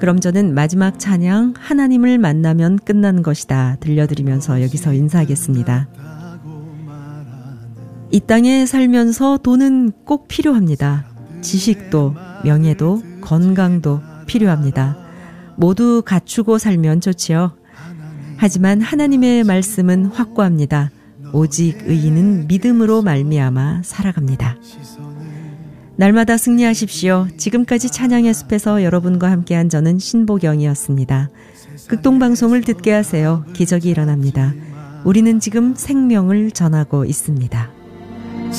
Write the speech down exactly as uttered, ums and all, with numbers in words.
그럼 저는 마지막 찬양 하나님을 만나면 끝나는 것이다 들려드리면서 여기서 인사하겠습니다. 이 땅에 살면서 돈은 꼭 필요합니다. 지식도, 명예도, 건강도 필요합니다. 모두 갖추고 살면 좋지요. 하지만 하나님의 말씀은 확고합니다. 오직 의인은 믿음으로 말미암아 살아갑니다. 날마다 승리하십시오. 지금까지 찬양의 숲에서 여러분과 함께한 저는 신보경이었습니다. 극동방송을 듣게 하세요. 기적이 일어납니다. 우리는 지금 생명을 전하고 있습니다.